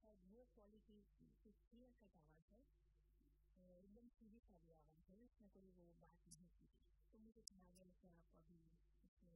शायद वो क्वालिटी की क्लियर कट आवाज है, एकदम सीधी सादी आवाज है, इसमें कोई वो बात